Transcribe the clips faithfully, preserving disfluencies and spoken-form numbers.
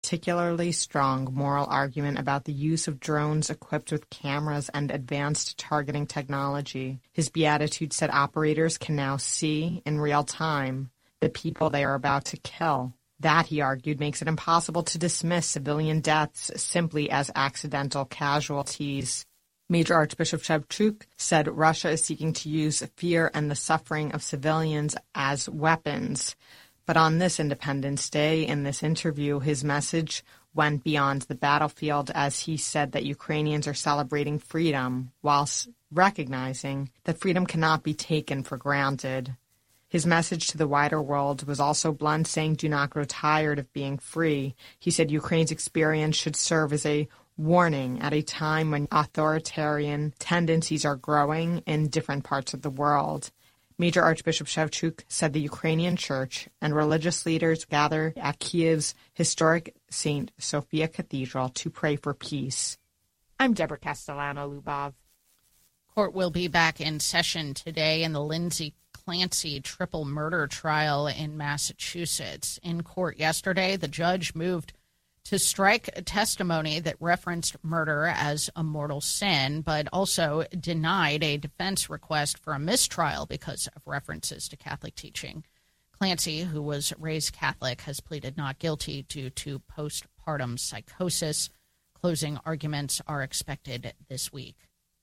particularly strong moral argument about the use of drones equipped with cameras and advanced targeting technology. His beatitude said operators can now see, in real time, the people they are about to kill. That, he argued, makes it impossible to dismiss civilian deaths simply as accidental casualties. Major Archbishop Shevchuk said Russia is seeking to use fear and the suffering of civilians as weapons. But on this Independence Day, in this interview, his message went beyond the battlefield as he said that Ukrainians are celebrating freedom, whilst recognizing that freedom cannot be taken for granted. His message to the wider world was also blunt, saying, "Do not grow tired of being free." He said Ukraine's experience should serve as a warning at a time when authoritarian tendencies are growing in different parts of the world. Major Archbishop Shevchuk said the Ukrainian Church and religious leaders gather at Kiev's historic Saint Sophia Cathedral to pray for peace. I'm Deborah Castellano-Lubov. Court will be back in session today in the Lindsay Clancy triple murder trial in Massachusetts. In court yesterday, the judge moved to strike a testimony that referenced murder as a mortal sin, but also denied a defense request for a mistrial because of references to Catholic teaching. Clancy, who was raised Catholic, has pleaded not guilty due to postpartum psychosis. Closing arguments are expected this week.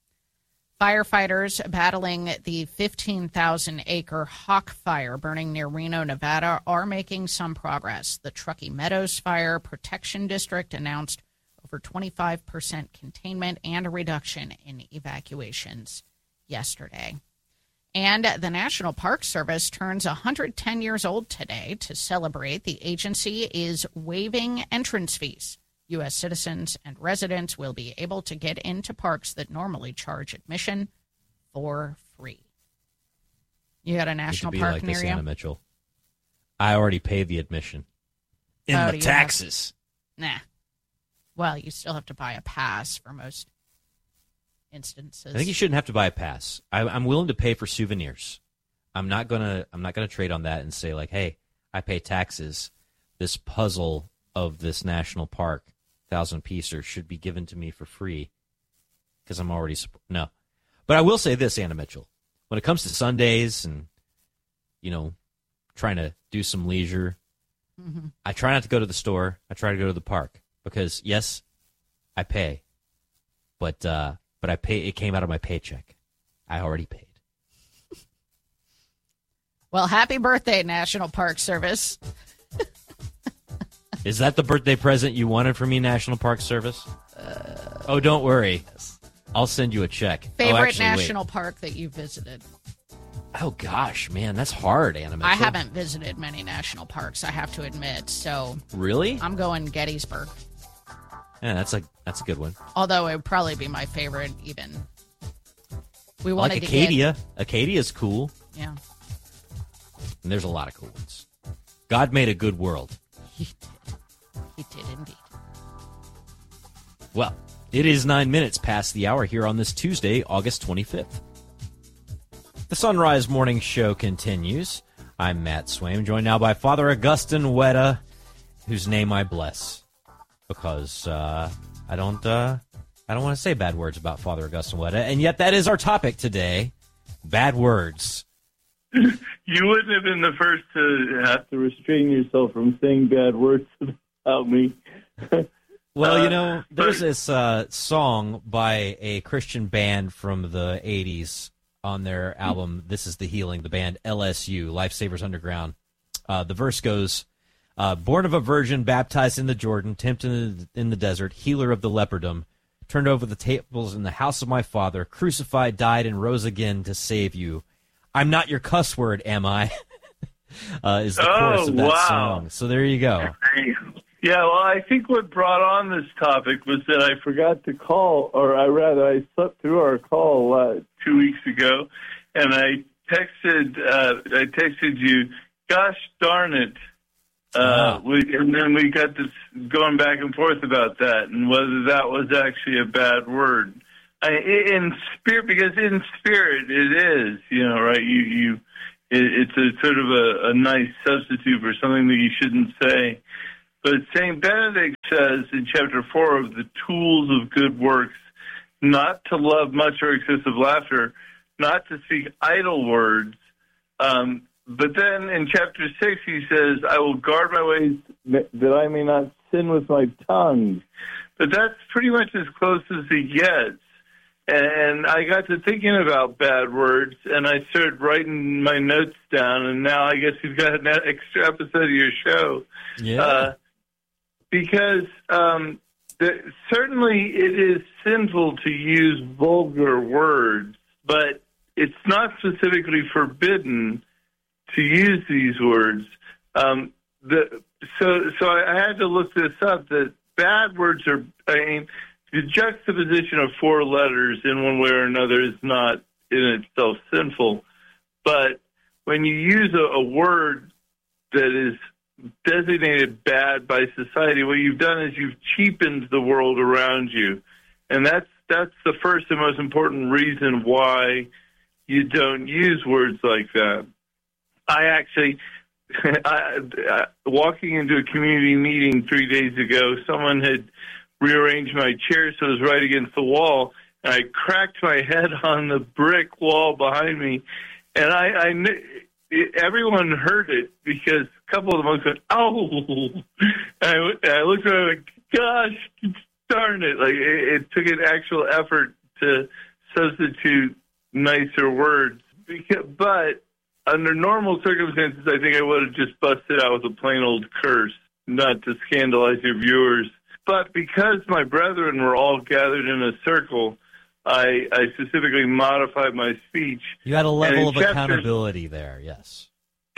Firefighters battling the fifteen thousand acre Hawk Fire burning near Reno, Nevada, are making some progress. The Truckee Meadows Fire Protection District announced over twenty-five percent containment and a reduction in evacuations yesterday. And the National Park Service turns one hundred ten years old today. To celebrate, the agency is waiving entrance fees. U S citizens and residents will be able to get into parks that normally charge admission for free. You got a national be park like near this, you? Anna Mitchell. I already paid the admission in Oh, the do you taxes. Have, nah. Well, you still have to buy a pass for most instances. I think you shouldn't have to buy a pass. I, I'm willing to pay for souvenirs. I'm not gonna. I'm not gonna trade on that and say like, "Hey, I pay taxes. This puzzle of this national park, thousand piecer, should be given to me for free because I'm already no." But I will say this, Anna Mitchell, when it comes to Sundays and you know, trying to do some leisure, mm-hmm. I try not to go to the store. I try to go to the park because yes, I pay, but uh, but I pay. It came out of my paycheck. I already paid. Well, happy birthday, National Park Service. Is that the birthday present you wanted from me, National Park Service? Uh, oh, don't worry. I'll send you a check. Favorite oh, actually, national wait. park that you visited? Oh, gosh, man, that's hard, Anna Mitchell. I haven't visited many national parks, I have to admit. So really? I'm going Gettysburg. Yeah, that's a, that's a good one. Although it would probably be my favorite even. We wanted like to Acadia. Get... Acadia's cool. Yeah. And there's a lot of cool ones. God made a good world. He did. He did indeed. Well, it is nine minutes past the hour here on this Tuesday, August twenty-fifth. The Sunrise Morning Show continues. I'm Matt Swaim, joined now by Father Augustine Weta, whose name I bless, because uh, I don't uh, I don't want to say bad words about Father Augustine Weta, and yet that is our topic today: bad words. You wouldn't have been the first to have to restrain yourself from saying bad words about me. Well, you know, there's this uh, song by a Christian band from the eighties on their album, This Is the Healing, the band L S U, Lifesavers Underground. Uh, the verse goes, uh, born of a virgin, baptized in the Jordan, tempted in the, in the desert, healer of the leopardom, turned over the tables in the house of my father, crucified, died, and rose again to save you. I'm not your cuss word, am I? uh, is the oh, chorus of that wow. song. So there you go. Yeah, well, I think what brought on this topic was that I forgot to call, or I rather, I slept through our call uh, two weeks ago, and I texted, uh, I texted you, "Gosh darn it!" Uh, wow. we, and then we got this going back and forth about that, and whether that was actually a bad word. I, in spirit, because in spirit it is, you know, right? You, you, it, it's a sort of a, a nice substitute for something that you shouldn't say. But Saint Benedict says in chapter four of the tools of good works, not to love much or excessive laughter, not to speak idle words. Um, but then in chapter six, he says, I will guard my ways that I may not sin with my tongue. But that's pretty much as close as he gets. And I got to thinking about bad words, and I started writing my notes down, and now I guess you've got an extra episode of your show. Yeah. Uh, because um, the, certainly it is sinful to use vulgar words, but it's not specifically forbidden to use these words. Um, the, so so I had to look this up, that bad words are, I mean, the juxtaposition of four letters in one way or another is not in itself sinful. But when you use a, a word that is designated bad by society, what you've done is you've cheapened the world around you. And that's that's the first and most important reason why you don't use words like that. I actually, I, I, walking into a community meeting three days ago, someone had rearranged my chair so it was right against the wall, and I cracked my head on the brick wall behind me, and I, I it, everyone heard it because a couple of the monks went, "Ow!" And I, and I looked at it like, "Gosh, darn it!" Like it, it took an actual effort to substitute nicer words, because, but under normal circumstances, I think I would have just busted out with a plain old curse, not to scandalize your viewers. But because my brethren were all gathered in a circle, I, I specifically modified my speech. You had a level of chapter, accountability there, yes.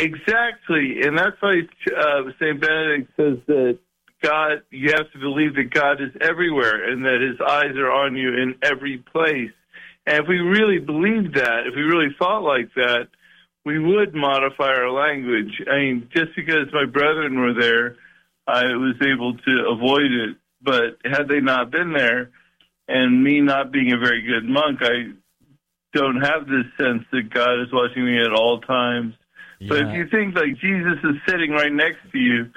Exactly, and that's why uh, Saint Benedict says that God, you have to believe that God is everywhere and that his eyes are on you in every place. And if we really believed that, if we really thought like that, we would modify our language. I mean, just because my brethren were there, I was able to avoid it. But had they not been there, and me not being a very good monk, I don't have this sense that God is watching me at all times. Yeah. But if you think like Jesus is sitting right next to you,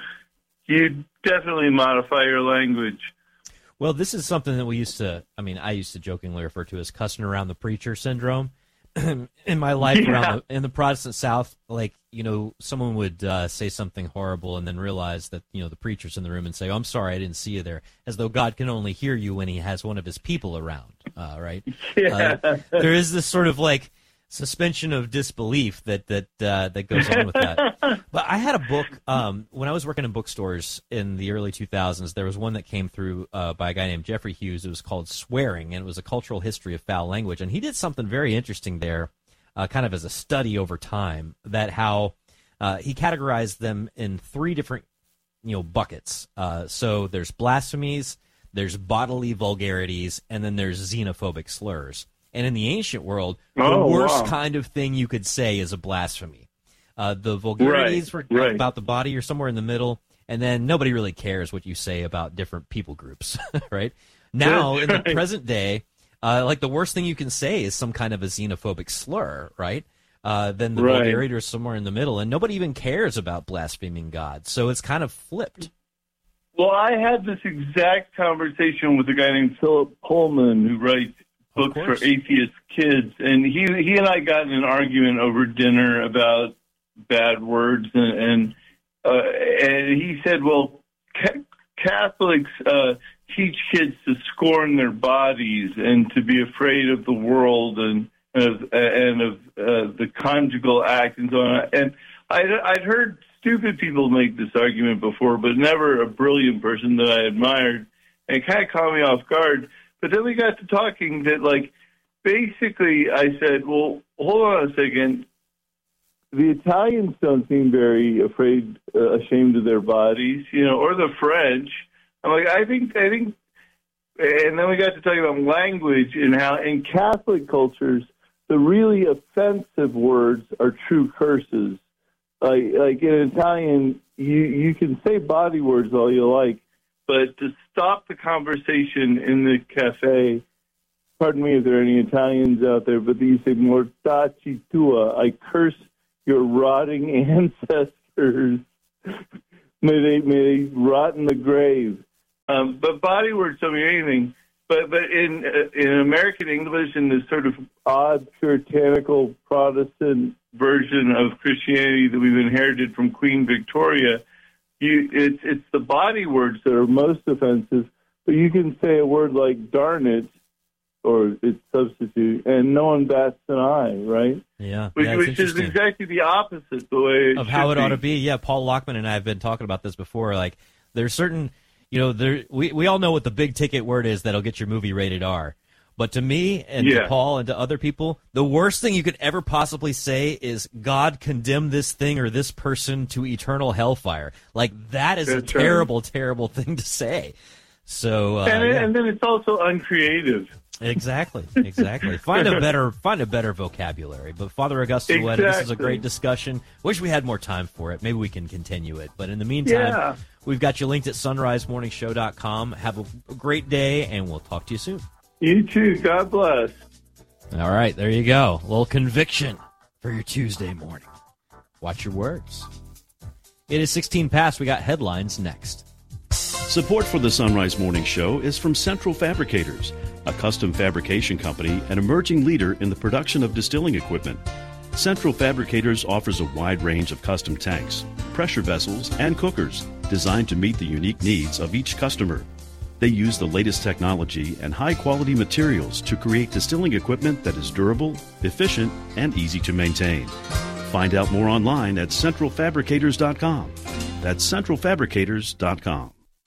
you definitely modify your language. Well, this is something that we used to, I mean, I used to jokingly refer to as cussing around the preacher syndrome. In my life yeah. around the, in the Protestant South, like, you know, someone would uh, say something horrible and then realize that, you know, the preacher's in the room and say, oh, I'm sorry, I didn't see you there, as though God can only hear you when he has one of his people around, uh, right? Yeah. Uh, there is this sort of, like, suspension of disbelief that that uh, that goes on with that. But I had a book, um, when I was working in bookstores in the early two thousands, there was one that came through uh, by a guy named Jeffrey Hughes. It was called Swearing, and it was a cultural history of foul language. And he did something very interesting there, uh, kind of as a study over time, that how uh, he categorized them in three different, you know, buckets. Uh, so there's blasphemies, there's bodily vulgarities, and then there's xenophobic slurs. And in the ancient world, the oh, worst wow. kind of thing you could say is a blasphemy. Uh, the vulgarities right, were right. about the body or somewhere in the middle, and then nobody really cares what you say about different people groups, right? Now, That's in the right. present day, uh, like the worst thing you can say is some kind of a xenophobic slur, right? Uh, then the right. vulgarity is somewhere in the middle, and nobody even cares about blaspheming God. So it's kind of flipped. Well, I had this exact conversation with a guy named Philip Pullman, who writes books for atheist kids, and he he and I got in an argument over dinner about bad words, and and, uh, and he said, well, ca- Catholics uh, teach kids to scorn their bodies and to be afraid of the world and of and of uh, the conjugal act and so on. And I'd, I'd heard stupid people make this argument before, but never a brilliant person that I admired, and it kind of caught me off guard. But then we got to talking that, like, basically I said, well, hold on a second. The Italians don't seem very afraid, uh, ashamed of their bodies, you know, or the French. I'm like, I think, I think, and then we got to talking about language and how in Catholic cultures, the really offensive words are true curses. Like, like in Italian, you, you can say body words all you like, but to stop the conversation in the cafe, pardon me if there are any Italians out there, but you say mortacci tua, I curse your rotting ancestors. May they may they rot in the grave. Um, but body words don't mean anything. But but in uh, in American English, in this sort of odd puritanical Protestant version of Christianity that we've inherited from Queen Victoria, you it's it's the body words that are most offensive. But you can say a word like "darn it" or its substitute, and no one bats an eye, right? Yeah, which, yeah, which is exactly the opposite the way it of how it be. ought to be. Yeah, Paul Lockman and I have been talking about this before. Like, there's certain, you know, there we we all know what the big ticket word is that'll get your movie rated R. But to me and yeah. to Paul and to other people, the worst thing you could ever possibly say is "God condemn this thing or this person to eternal hellfire." Like, that is That's a terrible, right. terrible thing to say. So, uh, and, yeah. and then it's also uncreative. Exactly, exactly. Find a better, find a better vocabulary. But Father Augustine, exactly. This is a great discussion. Wish we had more time for it. Maybe we can continue it. But in the meantime, yeah. we've got you linked at sunrise morning show dot com. Have a great day, and we'll talk to you soon. You too. God bless. All right, there you go. A little conviction for your Tuesday morning. Watch your words. It is sixteen past. We got headlines next. Support for the Sunrise Morning Show is from Central Fabricators, a custom fabrication company and emerging leader in the production of distilling equipment. Central Fabricators offers a wide range of custom tanks, pressure vessels, and cookers designed to meet the unique needs of each customer. They use the latest technology and high-quality materials to create distilling equipment that is durable, efficient, and easy to maintain. Find out more online at central fabricators dot com. That's central fabricators dot com.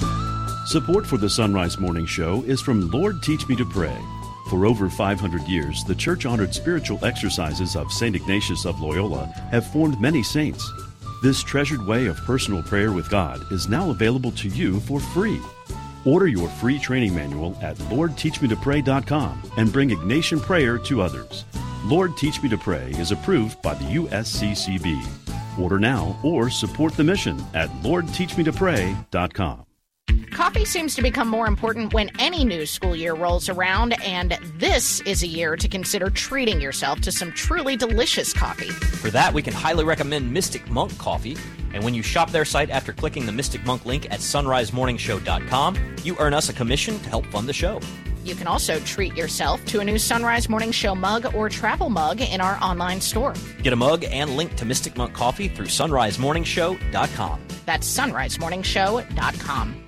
Support for the Sunrise Morning Show is from Lord Teach Me to Pray. For over five hundred years, the church-honored spiritual exercises of Saint Ignatius of Loyola have formed many saints. This treasured way of personal prayer with God is now available to you for free. Order your free training manual at lord teach me to pray dot com and bring Ignatian prayer to others. Lord Teach Me to Pray is approved by the U S C C B. Order now or support the mission at lord teach me to pray dot com. Coffee seems to become more important when any new school year rolls around, and this is a year to consider treating yourself to some truly delicious coffee. For that, we can highly recommend Mystic Monk Coffee, and when you shop their site after clicking the Mystic Monk link at sunrise morning show dot com, you earn us a commission to help fund the show. You can also treat yourself to a new Sunrise Morning Show mug or travel mug in our online store. Get a mug and link to Mystic Monk Coffee through sunrise morning show dot com. That's sunrise morning show dot com.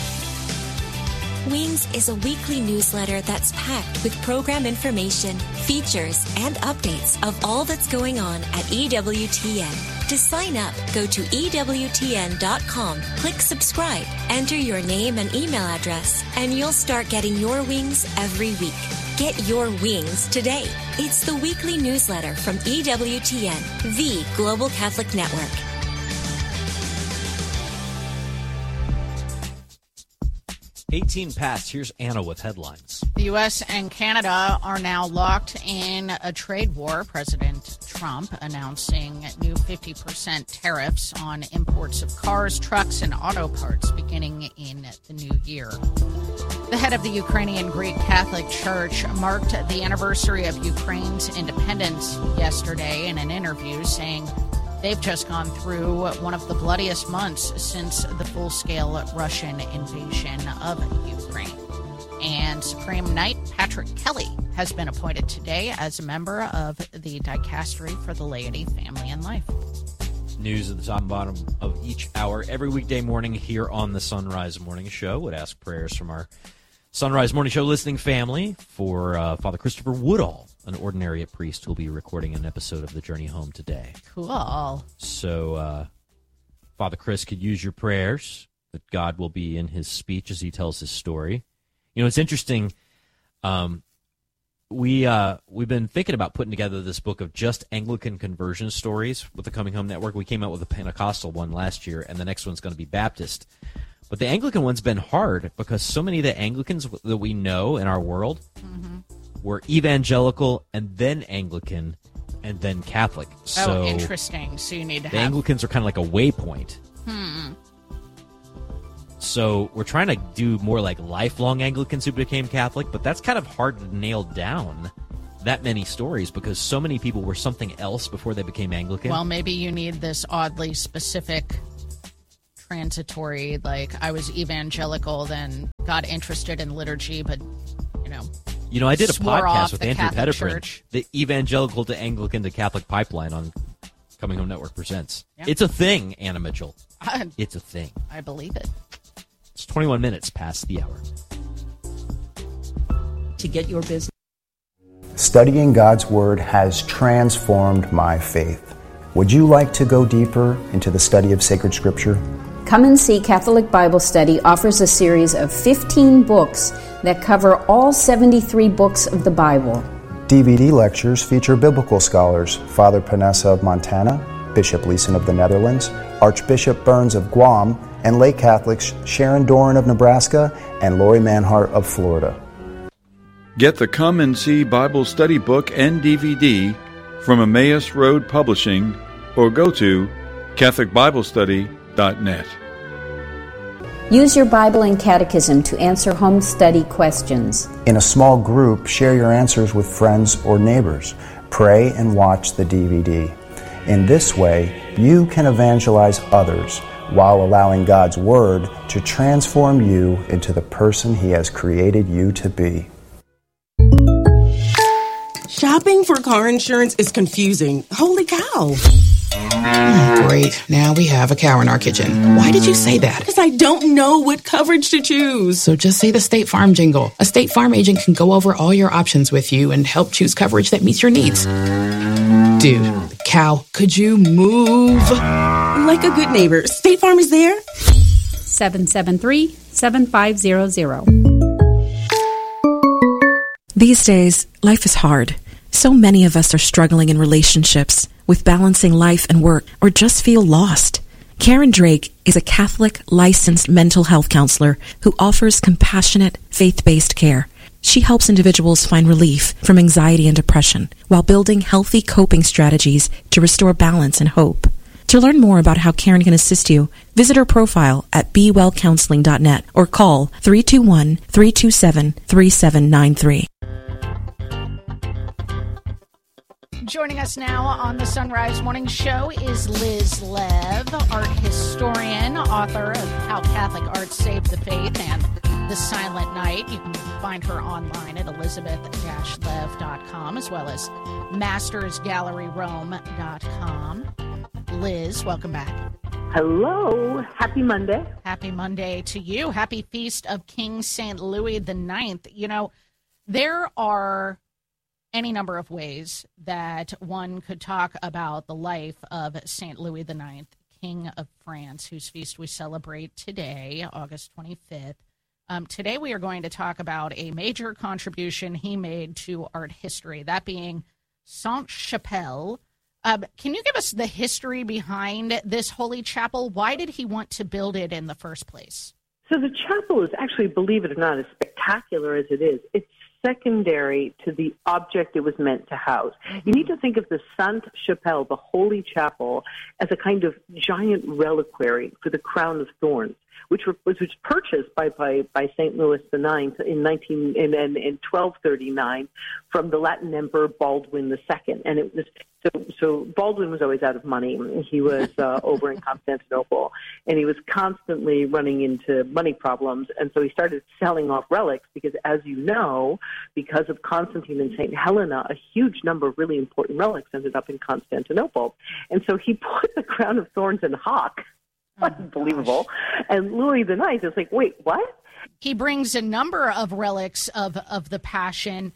Wings is a weekly newsletter that's packed with program information, features, and updates of all that's going on at E W T N. To sign up, go to E W T N dot com, click subscribe, enter your name and email address, and you'll start getting your wings every week. Get your wings today. It's the weekly newsletter from E W T N, the Global Catholic Network. eighteen past. Here's Anna with headlines. The U S and Canada are now locked in a trade war. President Trump announcing new fifty percent tariffs on imports of cars, trucks, and auto parts beginning in the new year. The head of the Ukrainian Greek Catholic Church marked the anniversary of Ukraine's independence yesterday in an interview, saying they've just gone through one of the bloodiest months since the full-scale Russian invasion of Ukraine. And Supreme Knight Patrick Kelly has been appointed today as a member of the Dicastery for the Laity, Family, and Life. News at the top and bottom of each hour every weekday morning here on the Sunrise Morning Show. Would ask prayers from our Sunrise Morning Show listening family for uh, Father Christopher Woodall, an ordinariate priest who will be recording an episode of The Journey Home today. Cool. So, uh, Father Chris could use your prayers that God will be in his speech as he tells his story. You know, it's interesting. Um, we, uh, we've been thinking about putting together this book of just Anglican conversion stories with the Coming Home Network. We came out with a Pentecostal one last year, and the next one's going to be Baptist. But the Anglican one's been hard because so many of the Anglicans that we know in our world mm-hmm. were evangelical and then Anglican and then Catholic. So oh, interesting. So you need to the have... Anglicans are kind of like a waypoint. Hmm. So we're trying to do more like lifelong Anglicans who became Catholic, but that's kind of hard to nail down, that many stories, because so many people were something else before they became Anglican. Well, maybe you need this oddly specific transitory, like I was evangelical, then got interested in liturgy, but, you know. You know, I did a podcast with Andrew Catholic Pettiford, Church. the Evangelical to Anglican to Catholic Pipeline on Coming Home Network Presents. Yeah. It's a thing, Anna Mitchell. I, It's a thing. I believe it. It's twenty-one minutes past the hour. To get your business. Studying God's Word has transformed my faith. Would you like to go deeper into the study of sacred Scripture? Come and See Catholic Bible Study offers a series of fifteen books that cover all seventy-three books of the Bible. D V D lectures feature biblical scholars Father Panessa of Montana, Bishop Leeson of the Netherlands, Archbishop Burns of Guam, and lay Catholics Sharon Doran of Nebraska and Lori Manhart of Florida. Get the Come and See Bible Study book and D V D from Emmaus Road Publishing or go to Catholic Bible Study dot net. Use your Bible and Catechism to answer home study questions. In a small group, share your answers with friends or neighbors. Pray and watch the D V D. In this way, you can evangelize others while allowing God's Word to transform you into the person He has created you to be. Shopping for car insurance is confusing. Holy cow. Great. Now we have a cow in our kitchen. Why did you say that? Because I don't know what coverage to choose. So just say the State Farm jingle. A State Farm agent can go over all your options with you and help choose coverage that meets your needs. Dude, cow, could you move? Like a good neighbor, State Farm is there. seven seven three, seven five zero zero. These days, life is hard. So many of us are struggling in relationships, with balancing life and work, or just feel lost. Karen Drake is a Catholic licensed mental health counselor who offers compassionate, faith-based care. She helps individuals find relief from anxiety and depression while building healthy coping strategies to restore balance and hope. To learn more about how Karen can assist you, visit her profile at be well counseling dot net or call three two one, three two seven, three seven nine three. Joining us now on the Sunrise Morning Show is Liz Lev, art historian, author of How Catholic Art Saved the Faith and The Silent Night. You can find her online at elizabeth dash lev dot com as well as masters gallery rome dot com. Liz, welcome back. Hello. Happy Monday. Happy Monday to you. Happy Feast of King Saint Louis the Ninth. You know, there are any number of ways that one could talk about the life of Saint Louis the Ninth, King of France, whose feast we celebrate today, August twenty-fifth. Um, today we are going to talk about a major contribution he made to art history, that being Sainte-Chapelle. Uh, can you give us the history behind this holy chapel? Why did he want to build it in the first place? So the chapel is actually, believe it or not, as spectacular as it is, it's secondary to the object it was meant to house. You need to think of the Sainte-Chapelle, the Holy Chapel, as a kind of giant reliquary for the crown of thorns, which was, which was purchased by, by, by Saint Louis the Ninth in nineteen in, in, in twelve thirty-nine from the Latin Emperor Baldwin the Second, and it was. So, so Baldwin was always out of money. He was uh, over in Constantinople, and he was constantly running into money problems. And so he started selling off relics because, as you know, because of Constantine and Saint Helena, a huge number of really important relics ended up in Constantinople. And so he put the crown of thorns in hock. Oh, unbelievable. Gosh. And Louis the Ninth is like, wait, what? He brings a number of relics of, of the Passion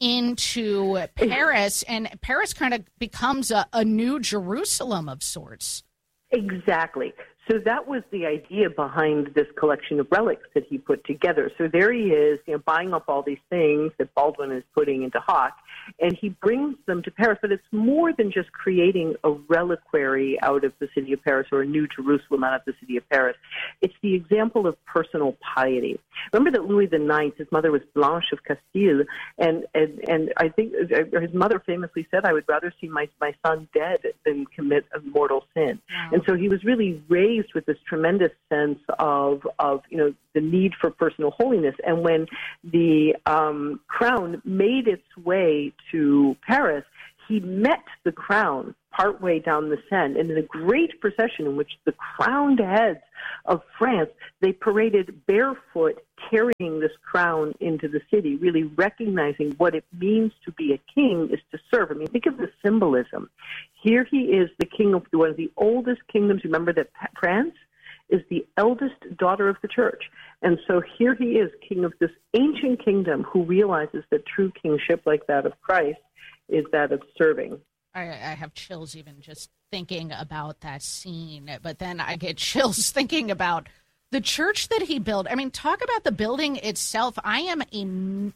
into Paris, and Paris kind of becomes a, a new Jerusalem of sorts. Exactly. So that was the idea behind this collection of relics that he put together. So there he is, you know, buying up all these things that Baldwin is putting into hock, and he brings them to Paris. But it's more than just creating a reliquary out of the city of Paris or a new Jerusalem out of the city of Paris. It's the example of personal piety. Remember that Louis the Ninth, his mother was Blanche of Castile, and, and, and I think his mother famously said, I would rather see my, my son dead than commit a mortal sin. Wow. And so he was really raised with this tremendous sense of, of, you know, the need for personal holiness. And when the um, crown made its way to Paris, he met the crown partway down the Seine, and in a great procession in which the crowned heads of France, they paraded barefoot, carrying this crown into the city, really recognizing what it means to be a king is to serve. I mean, think of the symbolism. Here he is, the king of one of the oldest kingdoms. Remember that France is the eldest daughter of the church. And so here he is, king of this ancient kingdom, who realizes that true kingship, like that of Christ, is that of serving. I, I have chills even just thinking about that scene, but then I get chills thinking about the church that he built. I mean, talk about the building itself. I am am-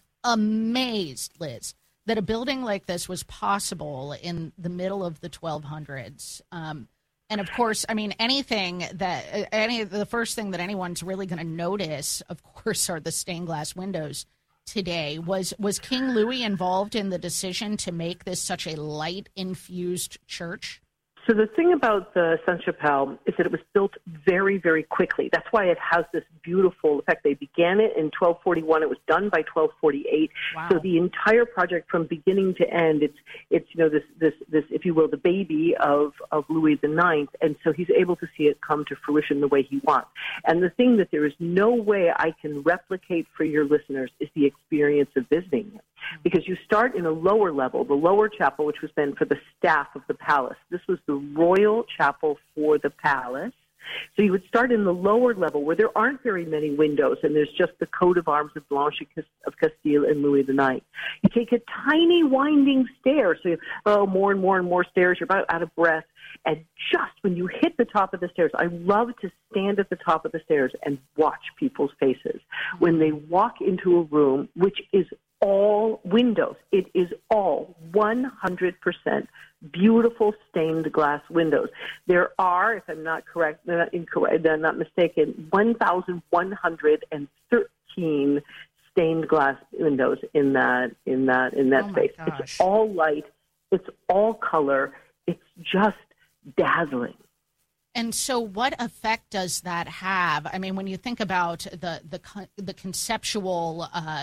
amazed, Liz, that a building like this was possible in the middle of the twelve hundreds. Um, and of course, I mean, anything that any the first thing that anyone's really going to notice, of course, are the stained glass windows. Today was was King Louis involved in the decision to make this such a light-infused church? So the thing about the Sainte-Chapelle is that it was built very, very quickly. That's why it has this beautiful effect. They began it in twelve forty-one. It was done by twelve forty-eight. Wow. So the entire project, from beginning to end, it's it's you know this this this if you will, the baby of of Louis the Ninth, and so he's able to see it come to fruition the way he wants. And the thing that there is no way I can replicate for your listeners is the experience of visiting it. Because you start in a lower level, the lower chapel, which was then for the staff of the palace. This was the royal chapel for the palace. So you would start in the lower level where there aren't very many windows, and there's just the coat of arms of Blanche of Castile and Louis the Ninth. You take a tiny winding stair, so you, oh, more and more and more stairs, you're about out of breath. And just when you hit the top of the stairs, I love to stand at the top of the stairs and watch people's faces when they walk into a room which is all windows. It is all one hundred percent beautiful stained glass windows. There are, if I'm not correct, not incorrect, I'm not mistaken, one thousand one hundred thirteen stained glass windows in that in that in that oh space. It's all light. It's all color. It's just dazzling. And so what effect does that have? I mean, when you think about the the the conceptual uh,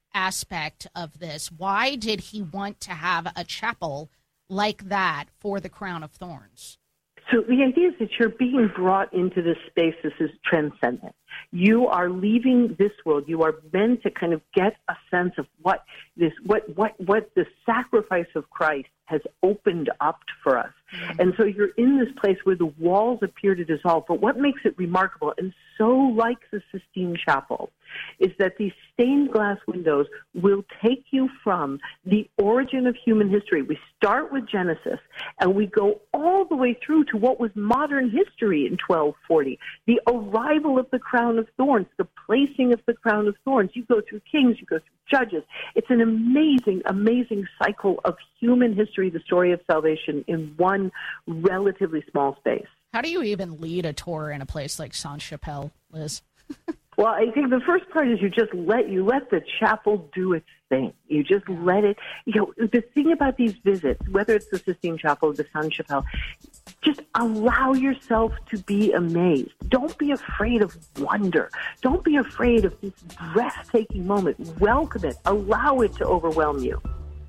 aspect of this, why did he want to have a chapel like that for the Crown of Thorns? So the idea is that you're being brought into this space. This is transcendent. You are leaving this world. You are meant to kind of get a sense of what this, what, what, what the sacrifice of Christ has opened up for us. Mm-hmm. And so you're in this place where the walls appear to dissolve. But what makes it remarkable, and so like the Sistine Chapel, is that these stained glass windows will take you from the origin of human history. We start with Genesis, and we go all the way through to what was modern history in twelve forty, the arrival of the crown of thorns, the placing of the crown of thorns. You go through kings, you go through judges. It's an amazing, amazing cycle of human history, the story of salvation, in one relatively small space. How do you even lead a tour in a place like Sainte-Chapelle, Liz? Well, I think the first part is you just let you let the chapel do its thing. You just let it. You know, the thing about these visits, whether it's the Sistine Chapel or the Sainte-Chapelle, just allow yourself to be amazed. Don't be afraid of wonder. Don't be afraid of this breathtaking moment. Welcome it. Allow it to overwhelm you.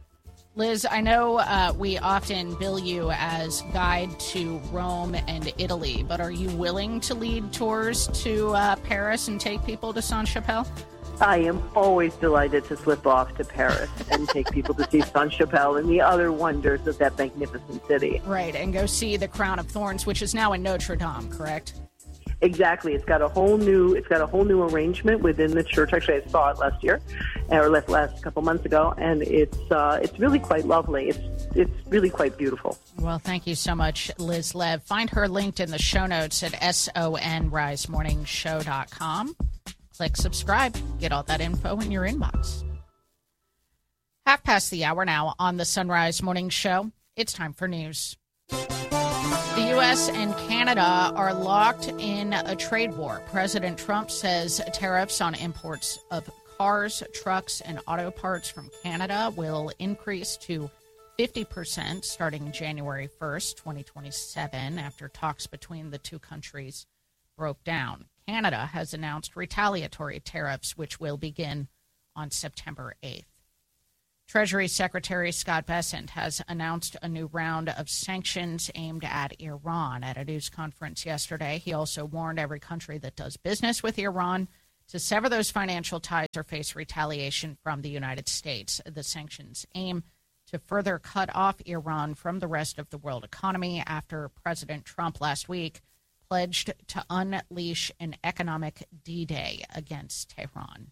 Liz, I know uh, we often bill you as guide to Rome and Italy, but are you willing to lead tours to uh, Paris and take people to Sainte-Chapelle? I am always delighted to slip off to Paris and take people to see Sainte-Chapelle and the other wonders of that magnificent city. Right, and go see the Crown of Thorns, which is now in Notre Dame, correct? Exactly. It's got a whole new. It's got a whole new arrangement within the church. Actually, I saw it last year, or last last couple months ago, and it's uh, it's really quite lovely. It's it's really quite beautiful. Well, thank you so much, Liz Lev. Find her linked in the show notes at sonrise morning show dot com. Click subscribe. Get all that info in your inbox. Half past the hour now on the Sunrise Morning Show. It's time for news. The U S and Canada are locked in a trade war. President Trump says tariffs on imports of cars, trucks, and auto parts from Canada will increase to fifty percent starting January first, twenty twenty-seven, after talks between the two countries broke down. Canada has announced retaliatory tariffs, which will begin on September eighth. Treasury Secretary Scott Bessent has announced a new round of sanctions aimed at Iran at a news conference yesterday. He also warned every country that does business with Iran to sever those financial ties or face retaliation from the United States. The sanctions aim to further cut off Iran from the rest of the world economy after President Trump last week pledged to unleash an economic D-Day against Tehran.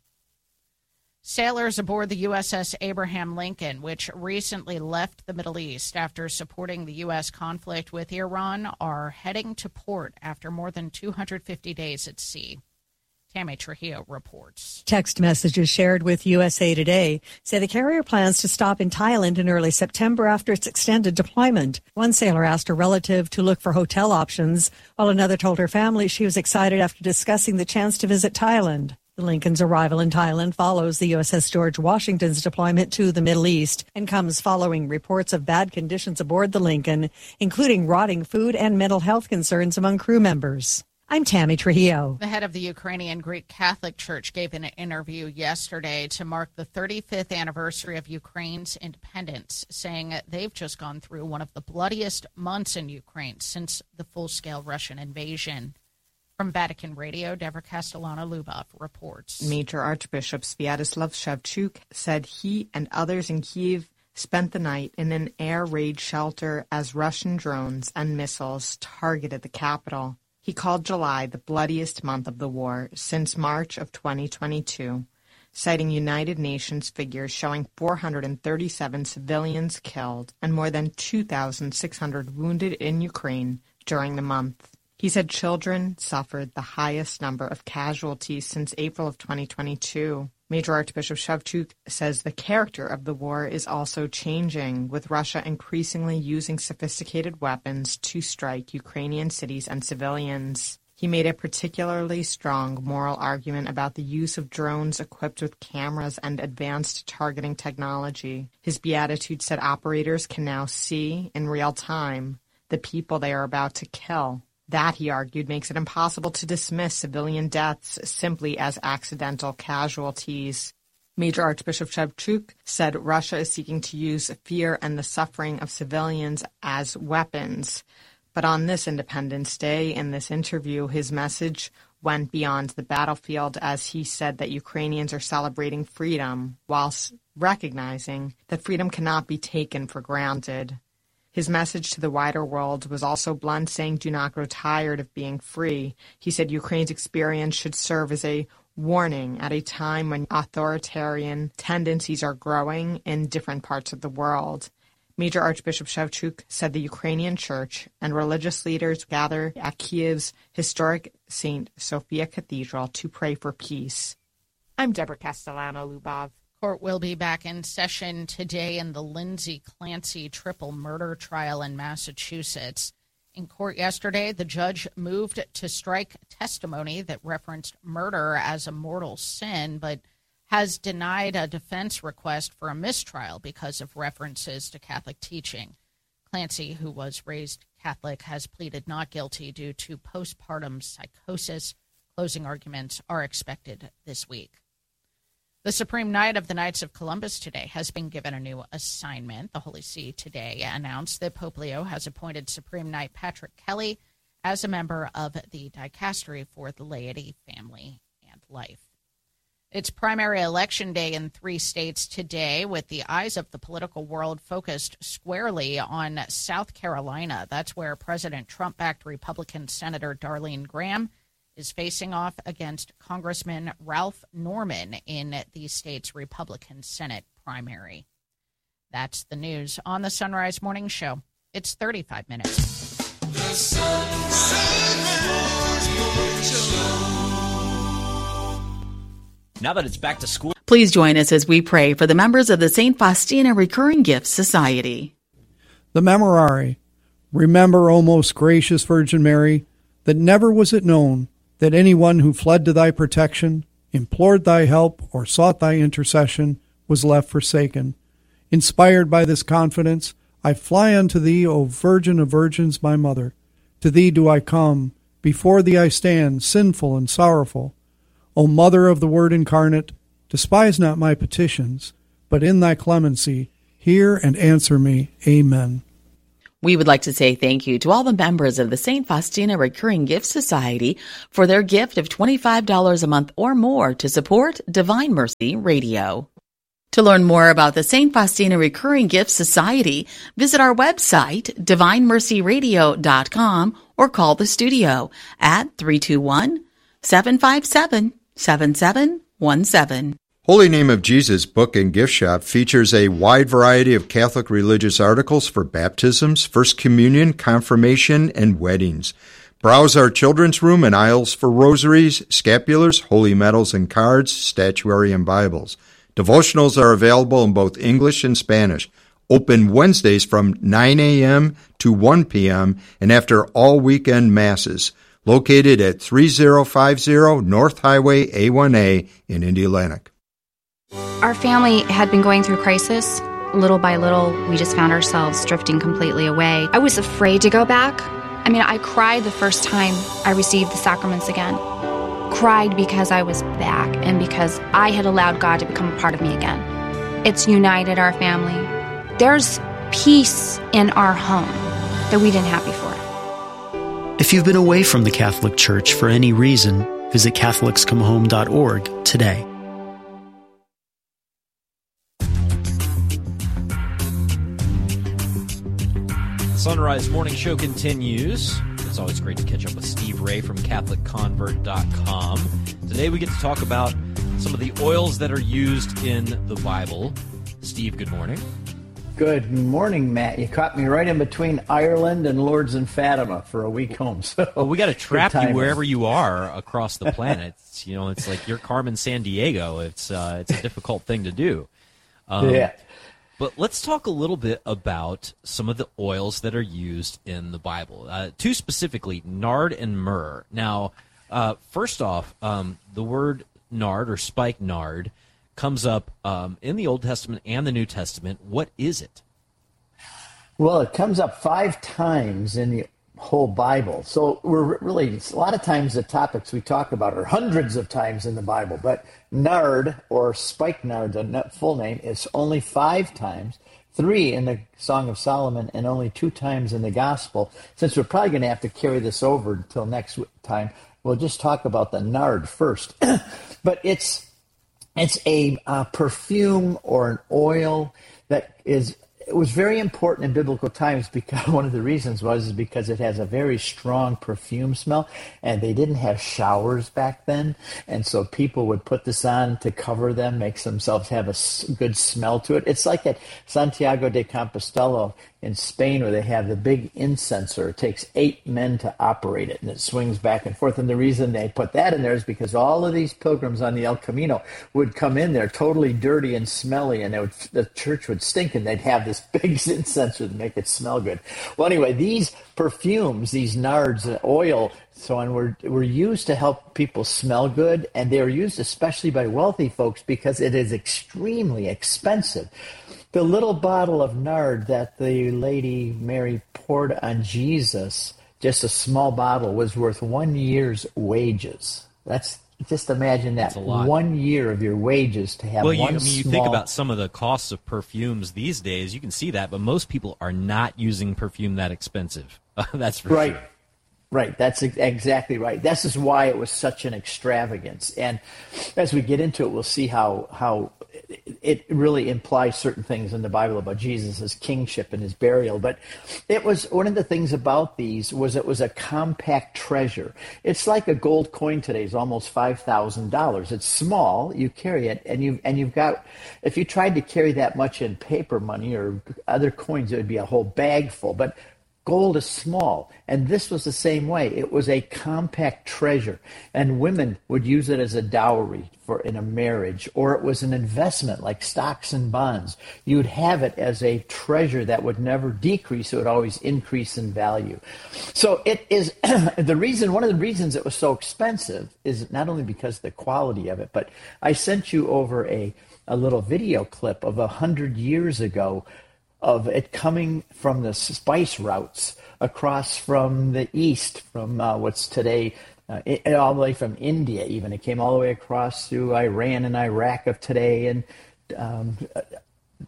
Sailors aboard the U S S Abraham Lincoln, which recently left the Middle East after supporting the U S conflict with Iran, are heading to port after more than two hundred fifty days at sea. Tammy Trujillo reports. Text messages shared with U S A Today say the carrier plans to stop in Thailand in early September after its extended deployment. One sailor asked a relative to look for hotel options, while another told her family she was excited after discussing the chance to visit Thailand. The Lincoln's arrival in Thailand follows the U S S George Washington's deployment to the Middle East and comes following reports of bad conditions aboard the Lincoln, including rotting food and mental health concerns among crew members. I'm Tammy Trujillo. The head of the Ukrainian Greek Catholic Church gave an interview yesterday to mark the thirty-fifth anniversary of Ukraine's independence, saying they've just gone through one of the bloodiest months in Ukraine since the full-scale Russian invasion. From Vatican Radio, Deborah Castellano-Lubov reports. Major Archbishop Sviatoslav Shevchuk said he and others in Kyiv spent the night in an air raid shelter as Russian drones and missiles targeted the capital. He called July the bloodiest month of the war since March of twenty twenty-two, citing United Nations figures showing four hundred thirty-seven civilians killed and more than two thousand six hundred wounded in Ukraine during the month. He said children suffered the highest number of casualties since April of twenty twenty-two. Major Archbishop Shevchuk says the character of the war is also changing, with Russia increasingly using sophisticated weapons to strike Ukrainian cities and civilians. He made a particularly strong moral argument about the use of drones equipped with cameras and advanced targeting technology. His beatitude said operators can now see, in real time, the people they are about to kill. That, he argued, makes it impossible to dismiss civilian deaths simply as accidental casualties. Major Archbishop Shevchuk said Russia is seeking to use fear and the suffering of civilians as weapons. But on this Independence Day, in this interview, his message went beyond the battlefield as he said that Ukrainians are celebrating freedom, whilst recognizing that freedom cannot be taken for granted. His message to the wider world was also blunt, saying, "Do not grow tired of being free." He said Ukraine's experience should serve as a warning at a time when authoritarian tendencies are growing in different parts of the world. Major Archbishop Shevchuk said the Ukrainian Church and religious leaders gather at Kyiv's historic Saint Sophia Cathedral to pray for peace. I'm Deborah Castellano-Lubov. Court will be back in session today in the Lindsay Clancy triple murder trial in Massachusetts. In court yesterday, the judge moved to strike testimony that referenced murder as a mortal sin, but has denied a defense request for a mistrial because of references to Catholic teaching. Clancy, who was raised Catholic, has pleaded not guilty due to postpartum psychosis. Closing arguments are expected this week. The Supreme Knight of the Knights of Columbus today has been given a new assignment. The Holy See today announced that Pope Leo has appointed Supreme Knight Patrick Kelly as a member of the Dicastery for the Laity, Family, and Life. It's primary election day in three states today, with the eyes of the political world focused squarely on South Carolina. That's where President Trump-backed Republican Senator Darlene Graham is facing off against Congressman Ralph Norman in the state's Republican Senate primary. That's the news on the Sunrise Morning Show. It's thirty-five minutes. The Sunrise Morning Show. Now that it's back to school, please join us as we pray for the members of the Saint Faustina Recurring Gifts Society. The Memorare. Remember, O most gracious Virgin Mary, that never was it known that anyone who fled to thy protection, implored thy help, or sought thy intercession was left forsaken. Inspired by this confidence, I fly unto thee, O Virgin of Virgins, my Mother. To thee do I come, before thee I stand, sinful and sorrowful. O Mother of the Word incarnate, despise not my petitions, but in thy clemency, hear and answer me. Amen. We would like to say thank you to all the members of the Saint Faustina Recurring Gift Society for their gift of twenty-five dollars a month or more to support Divine Mercy Radio. To learn more about the Saint Faustina Recurring Gift Society, visit our website, divine mercy radio dot com, or call the studio at three two one, seven five seven, seven seven one seven. Holy Name of Jesus Book and Gift Shop features a wide variety of Catholic religious articles for baptisms, First Communion, confirmation, and weddings. Browse our children's room and aisles for rosaries, scapulars, holy medals and cards, statuary, and Bibles. Devotionals are available in both English and Spanish. Open Wednesdays from nine a.m. to one p.m. and after all weekend masses. Located at thirty fifty North Highway A one A in Indianapolis. Our family had been going through crisis. Little by little, we just found ourselves drifting completely away. I was afraid to go back. I mean, I cried the first time I received the sacraments again. Cried because I was back and because I had allowed God to become a part of me again. It's united our family. There's peace in our home that we didn't have before. If you've been away from the Catholic Church for any reason, visit catholics come home dot org today. Sunrise Morning Show continues. It's always great to catch up with Steve Ray from Catholic Convert dot com. Today we get to talk about some of the oils that are used in the Bible. Steve, good morning. Good morning, Matt. You caught me right in between Ireland and Lourdes and Fatima for a week home. So well, we got to trap you wherever you are across the planet. It's, you know, it's like you're Carmen Sandiego. It's uh, it's a difficult thing to do. Um, yeah. But let's talk a little bit about some of the oils that are used in the Bible. Uh, two specifically, nard and myrrh. Now, uh, first off, um, the word nard or spikenard comes up um, in the Old Testament and the New Testament. What is it? Well, it comes up five times in the whole Bible. So we're really, a lot of times the topics we talk about are hundreds of times in the Bible, but nard or spikenard, the full name, is only five times, three in the Song of Solomon and only two times in the Gospel. Since we're probably going to have to carry this over until next time, we'll just talk about the nard first. But it's it's a uh, perfume or an oil that is it was very important in biblical times because one of the reasons was is because it has a very strong perfume smell, and they didn't have showers back then, and so people would put this on to cover them, make themselves have a good smell to it. It's like at Santiago de Compostela in Spain where they have the big incenser. It takes eight men to operate it, and it swings back and forth. And the reason they put that in there is because all of these pilgrims on the El Camino would come in there totally dirty and smelly, and they would, the church would stink, and they'd have this big incenser to make it smell good. Well, anyway, these perfumes, these nards, oil, so on, were, were used to help people smell good, and they were used especially by wealthy folks because it is extremely expensive. The little bottle of nard that the Lady Mary poured on Jesus, just a small bottle, was worth one year's wages. That's just imagine that, one year of your wages to have well, one you, I mean, you small... think about some of the costs of perfumes these days, you can see that, but most people are not using perfume that expensive. That's for right. sure. Right, that's exactly right. This is why it was such an extravagance. And as we get into it, we'll see how how it really implies certain things in the Bible about Jesus' kingship and his burial. But it was one of the things about these was it was a compact treasure. It's like a gold coin today is almost five thousand dollars. It's small, you carry it, and you and you've got, if you tried to carry that much in paper money or other coins, it would be a whole bag full. But gold is small, and this was the same way. It was a compact treasure, and women would use it as a dowry for in a marriage, or it was an investment like stocks and bonds. You would have it as a treasure that would never decrease; it would always increase in value. So it is the reason. One of the reasons it was so expensive is not only because of the quality of it, but I sent you over a a little video clip of a hundred years ago of it coming from the spice routes across from the east, from uh, what's today, uh, it, all the way from India even. It came all the way across through Iran and Iraq of today, and um,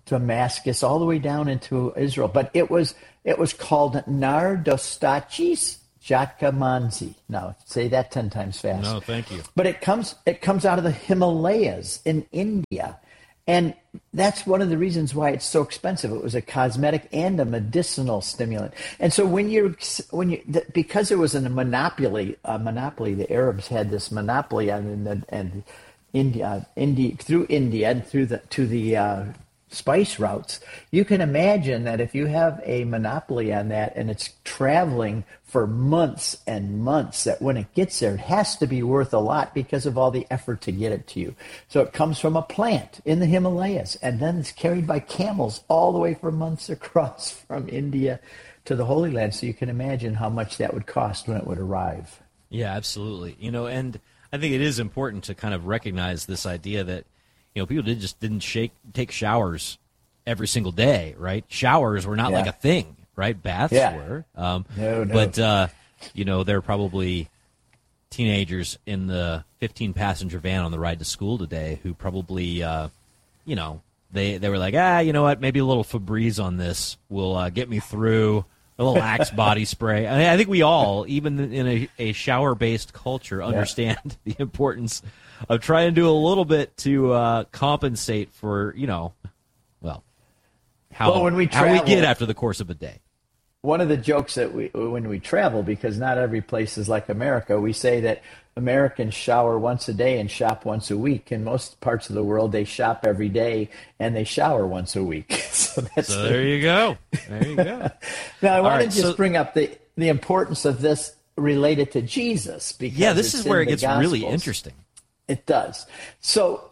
Damascus, all the way down into Israel. But it was it was called Nardostachys Jatkamanzi. Now, say that ten times fast. No, thank you. But it comes it comes out of the Himalayas in India. And that's one of the reasons why it's so expensive. It was a cosmetic and a medicinal stimulant. And so when you're, when you, because there was a monopoly, a monopoly, the Arabs had this monopoly on the, and India, India, through India and through the, to the uh, spice routes, you can imagine that if you have a monopoly on that and it's traveling for months and months, that when it gets there, it has to be worth a lot because of all the effort to get it to you. So it comes from a plant in the Himalayas, and then it's carried by camels all the way for months across from India to the Holy Land. So you can imagine how much that would cost when it would arrive. Yeah, absolutely. You know, and I think it is important to kind of recognize this idea that, you know, people did just didn't shake, take showers every single day, right? Showers were not Yeah. like a thing. Right, baths Yeah. were, um, No, no. but uh, you know, there are probably teenagers in the fifteen passenger van on the ride to school today who probably, uh, you know, they they were like, ah, you know what, maybe a little Febreze on this will uh, get me through. A little Axe body spray. I mean, I think we all, even in a, a shower-based culture, understand yeah. the importance of trying to do a little bit to uh, compensate for, you know, well, how well, when we how travel, we get after the course of a day. One of the jokes that we, when we travel, because not every place is like America, we say that Americans shower once a day and shop once a week. In most parts of the world, they shop every day and they shower once a week. so that's so the, there you go. There you go. Now, I want right, to just so, bring up the, the importance of this related to Jesus. Because yeah, this is where it gets Gospels. really interesting. It does. So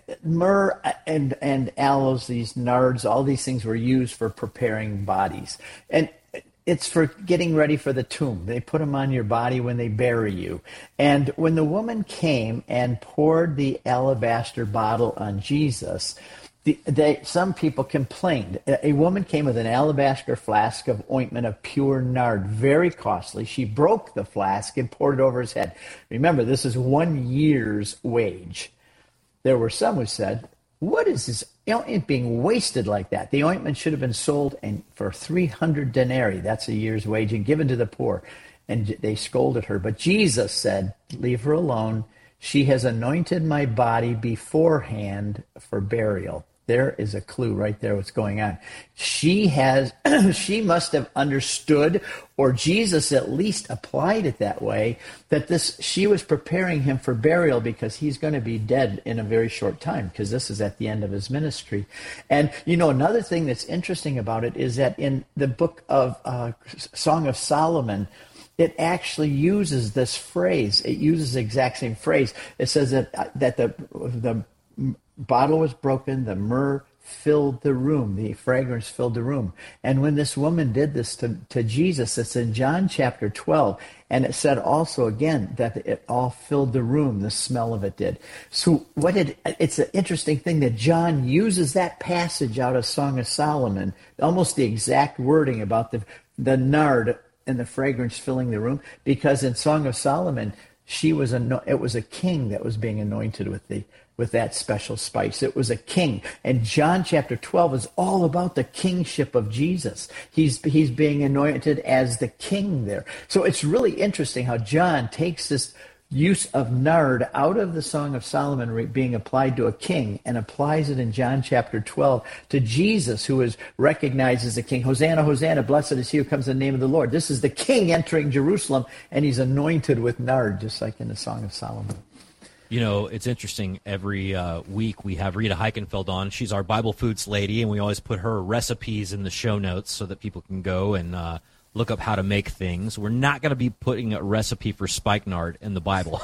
myrrh and, and aloes, these nards, all these things were used for preparing bodies. And it's for getting ready for the tomb. They put them on your body when they bury you. And when the woman came and poured the alabaster bottle on Jesus, the, they, some people complained. A woman came with an alabaster flask of ointment of pure nard, very costly. She broke the flask and poured it over his head. Remember, this is one year's wage. There were some who said, what is this ointment being wasted like that? The ointment should have been sold and for three hundred denarii, that's a year's wage, and given to the poor. And they scolded her. But Jesus said, leave her alone. She has anointed my body beforehand for burial. There is a clue right there what's going on. She has, she must have understood, or Jesus at least applied it that way, that this, she was preparing him for burial because he's going to be dead in a very short time, because this is at the end of his ministry. And, you know, another thing that's interesting about it is that in the book of uh, Song of Solomon, it actually uses this phrase. It uses the exact same phrase. It says that uh, that the the bottle was broken, the myrrh filled the room, the fragrance filled the room. And when this woman did this to, to Jesus, it's in John chapter twelve, and it said also again that it all filled the room, the smell of it did. So what did, it's an interesting thing that John uses that passage out of Song of Solomon, almost the exact wording about the, the nard and the fragrance filling the room, because in Song of Solomon, she was a, it was a king that was being anointed with the with that special spice. It was a king. And John chapter twelve is all about the kingship of Jesus. He's he's being anointed as the king there. So it's really interesting how John takes this use of nard out of the Song of Solomon being applied to a king and applies it in John chapter twelve to Jesus, who is recognized as the king. Hosanna, Hosanna, blessed is he who comes in the name of the Lord. This is the king entering Jerusalem, and he's anointed with nard, just like in the Song of Solomon. You know, it's interesting. Every uh, week we have Rita Heichenfeld on. She's our Bible Foods lady, and we always put her recipes in the show notes so that people can go and uh, look up how to make things. We're not going to be putting a recipe for spikenard in the Bible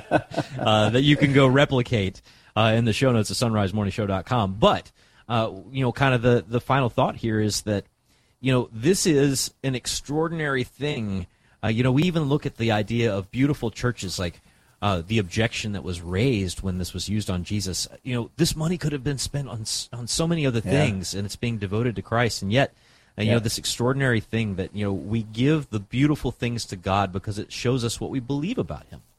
uh, that you can go replicate uh, in the show notes at sunrise morning show dot com. But, uh, you know, kind of the, the final thought here is that, you know, this is an extraordinary thing. Uh, you know, we even look at the idea of beautiful churches like Uh, the objection that was raised when this was used on Jesus. You know, this money could have been spent on on so many other things, yeah. and it's being devoted to Christ. And yet, uh, you yeah. know, this extraordinary thing that, you know, we give the beautiful things to God because it shows us what we believe about him.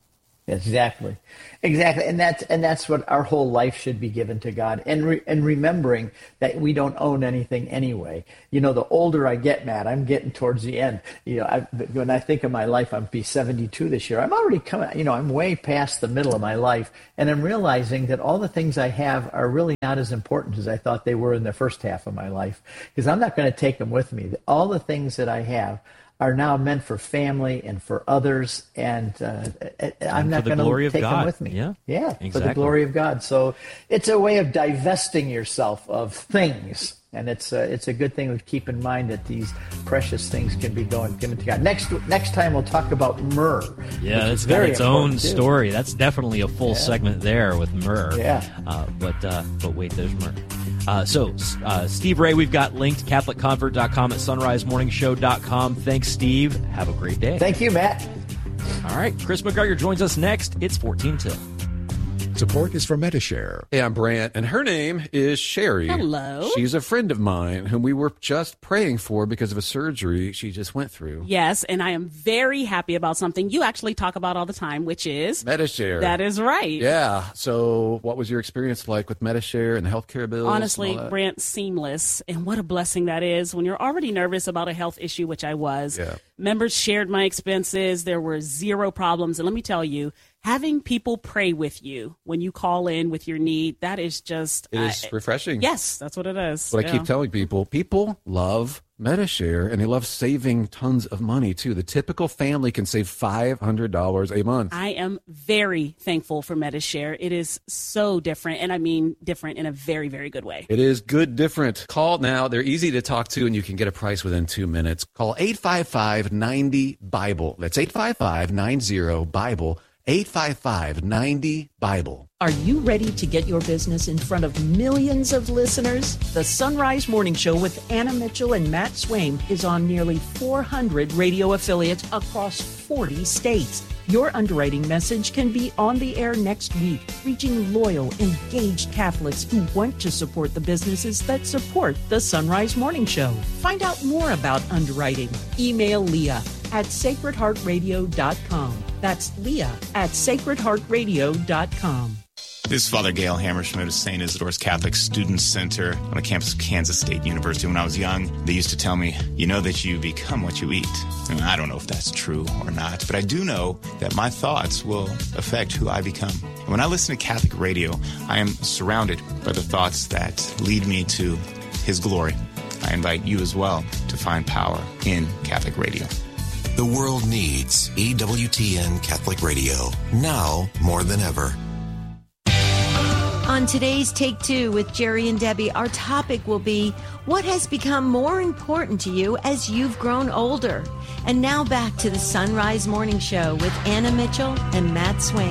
Exactly, exactly, and that's and that's what our whole life should be given to God, and re, and remembering that we don't own anything anyway. You know, the older I get, Matt, I'm getting towards the end. You know, I, when I think of my life, I'll be seventy-two this year. I'm already coming. You know, I'm way past the middle of my life, and I'm realizing that all the things I have are really not as important as I thought they were in the first half of my life, because I'm not going to take them with me. All the things that I have are now meant for family and for others, and uh, I'm not going to take them with me. Yeah, yeah, exactly. For the glory of God. So it's a way of divesting yourself of things, and it's a, it's a good thing to keep in mind that these precious things can be going given to God. Next next time we'll talk about myrrh. Yeah, it's got its own too. story. That's definitely a full Yeah. segment there with myrrh. Yeah. Uh, but uh, but wait, there's myrrh. Uh, so, uh, Steve Ray, we've got linked, catholic convert dot com at sunrise morning show dot com. Thanks, Steve. Have a great day. Thank you, Matt. All right, Chris McGregor joins us next. It's fourteen till. Support is for Metashare. Hey, I'm Brant, and her name is Sherry. Hello. She's a friend of mine whom we were just praying for because of a surgery she just went through. Yes, and I am very happy about something you actually talk about all the time, which is Metashare. That is right. Yeah. So what was your experience like with Metashare and the healthcare bills? Honestly, and all that? Brant, seamless. And what a blessing that is when you're already nervous about a health issue, which I was. Yeah. Members shared my expenses. There were zero problems. And let me tell you, having people pray with you when you call in with your need, that is just... It is I, refreshing. Yes, that's what it is. What yeah. I keep telling people, people love Metashare, and they love saving tons of money, too. The typical family can save five hundred dollars a month. I am very thankful for Metashare. It is so different, and I mean different in a very, very good way. It is good different. Call now. They're easy to talk to, and you can get a price within two minutes. Call eight five five, nine zero, Bible. That's eight five five, nine zero, Bible. eight five five, nine zero, Bible. Are you ready to get your business in front of millions of listeners? The Sunrise Morning Show with Anna Mitchell and Matt Swaim is on nearly four hundred radio affiliates across forty states. Your underwriting message can be on the air next week, reaching loyal, engaged Catholics who want to support the businesses that support the Sunrise Morning Show. Find out more about underwriting. Email Leah at sacred heart radio dot com. That's Leah at sacred heart radio dot com. This is Father Gail Hammerschmidt of Saint Isidore's Catholic Student Center on the campus of Kansas State University. When I was young, they used to tell me, you know that you become what you eat. And I don't know if that's true or not, but I do know that my thoughts will affect who I become. And when I listen to Catholic radio, I am surrounded by the thoughts that lead me to His glory. I invite you as well to find power in Catholic radio. The world needs E W T N Catholic Radio, now more than ever. On today's Take Two with Jerry and Debbie, our topic will be what has become more important to you as you've grown older. And now back to the Sunrise Morning Show with Anna Mitchell and Matt Swaim.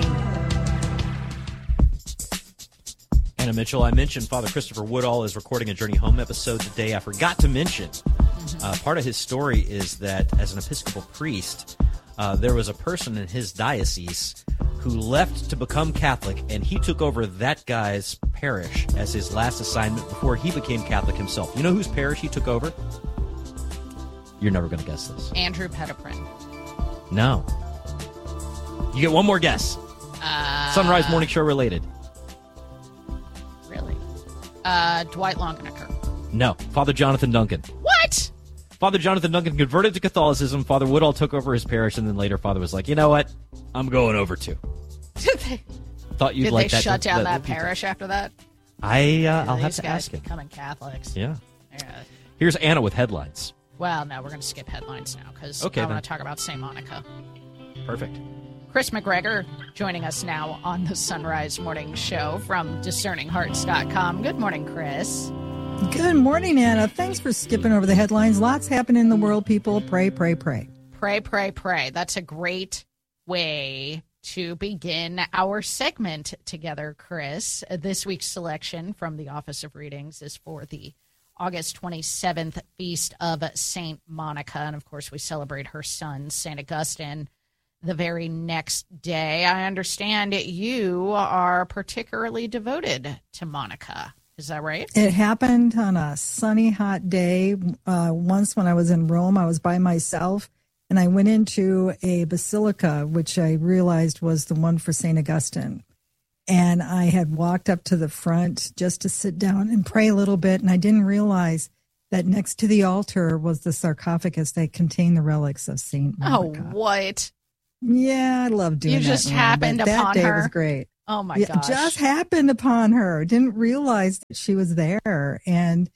Anna Mitchell, I mentioned Father Christopher Woodall is recording a Journey Home episode today. I forgot to mention, uh, part of his story is that as an Episcopal priest, uh, there was a person in his diocese who left to become Catholic, and he took over that guy's parish as his last assignment before he became Catholic himself. You know whose parish he took over? You're never going to guess this. Andrew Petiprin. No. You get one more guess. Uh, Sunrise Morning Show related. Really? Uh, Dwight Longenecker. No. Father Jonathan Duncan. What? Father Jonathan Duncan converted to Catholicism. Father Woodall took over his parish, and then later Father was like, you know what? I'm going over too. Did they, Thought you'd did like they that. shut down that, that parish after that? I, uh, I'll have These to guys ask him. becoming Catholics. Yeah. Yeah. Here's Anna with headlines. Well, no, we're going to skip headlines now because Okay, I then. want to talk about Saint Monica. Perfect. Chris McGregor joining us now on the Sunrise Morning Show from discerning hearts dot com. Good morning, Chris. Good morning, Anna. Thanks for skipping over the headlines. Lots happening in the world, people. Pray, pray, pray. Pray, pray, pray. That's a great way to begin our segment together, Chris. This week's selection from the Office of Readings is for the August twenty-seventh Feast of Saint Monica. And, of course, we celebrate her son, Saint Augustine, the very next day. I understand you are particularly devoted to Monica. Is that right? It happened on a sunny, hot day. Uh, once when I was in Rome, I was by myself, And I went into a basilica, which I realized was the one for Saint Augustine. And I had walked up to the front just to sit down and pray a little bit. And I didn't realize that next to the altar was the sarcophagus that contained the relics of Saint Monica. Oh, what? Yeah, I love doing you that. You just one, happened that upon day her. Was great. Oh, my yeah, gosh. Just happened upon her. Didn't realize that she was there. And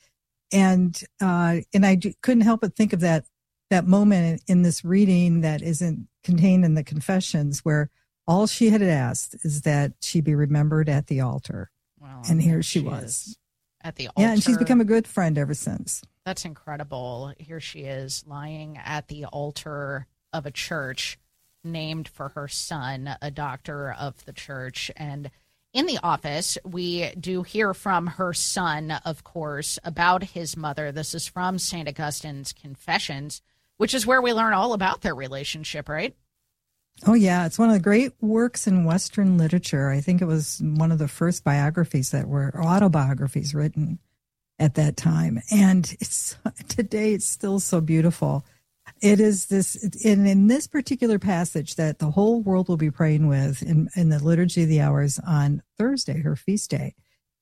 and uh, and I couldn't help but think of that that moment in this reading that isn't contained in the confessions, where all she had asked is that she be remembered at the altar. Well, and here she, she was. At the altar. Yeah, and she's become a good friend ever since. That's incredible. Here she is lying at the altar of a church named for her son, a doctor of the church. And in the office, we do hear from her son, of course, about his mother. This is from Saint Augustine's Confessions, which is where we learn all about their relationship, right? Oh, yeah. It's one of the great works in Western literature. I think it was one of the first biographies that were autobiographies written at that time. And it's today it's still so beautiful. It is this, in, in this particular passage that the whole world will be praying with in, in the Liturgy of the Hours on Thursday, her feast day.